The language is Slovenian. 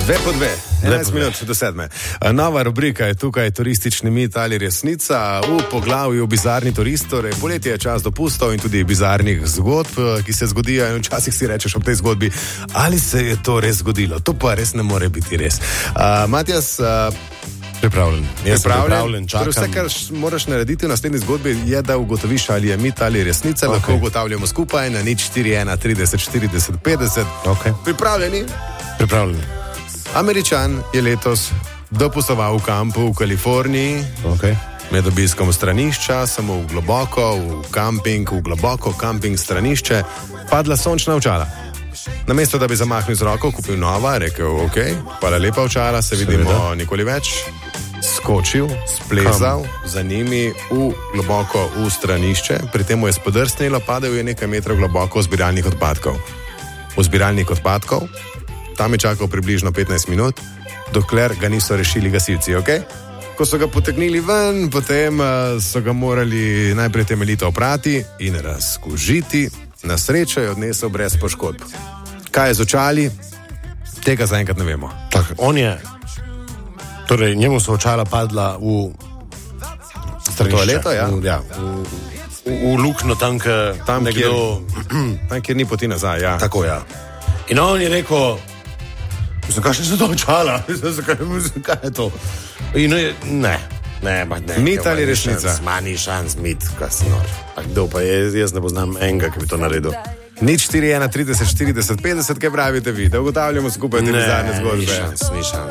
11 minut do 7. Nova rubrika je tukaj, turistični mit ali resnica. V poglavju bizarni turist, torej poletje je čas dopustov in tudi bizarnih zgodb, ki se zgodijo in včasih si rečeš ob tej zgodbi, ali se je to res zgodilo. To pa res ne more biti res. Matjas, Pripravljen. Pripravljen. Torej vse, kar moraš narediti v naslednji zgodbi, je, da ugotoviš, ali je mit ali resnica. Lahko ugotavljamo skupaj na 041 30 40 50. Okay. Pripravljeni? Pripravljeni. Američan je letos dopustoval v kampu v Kaliforniji. Med obiskom stranišča, samo v globoko kamping stranišče, padla sončna očala. Namesto, da bi zamahnil z roko, kupil nova, rekel, hvala lepa očala, se vidimo nikoli več. Skočil, splezal za njimi globoko v stranišče, pri tem mu je spodrsnilo, padel je nekaj metrov globoko v zbiralnik odpadkov. V zbiralnik odpadkov, tam je čakal približno 15 minut, dokler ga niso rešili gasilci, Ko so ga potegnili ven, potem so ga morali najprej temeljito oprati in razkužiti. Na srečo je odnesel brez poškodb. Kaj je z očali? Tega zaenkrat ne vemo. Tak, njemu so očala padla v toaleto, v luknjo tam, kjer ni poti nazaj, Tako, In on je rekel, kakšne so to očala? Kaj je to? In ne. Mit ali resnica? Manj šans, mit, kaj si nor. Kdo pa je, jaz ne poznam enega, ki bi to naredil. 041 30 40 50, kaj pravite vi? Da ugotavljamo skupaj te bizarne zgodbe. Ni šans.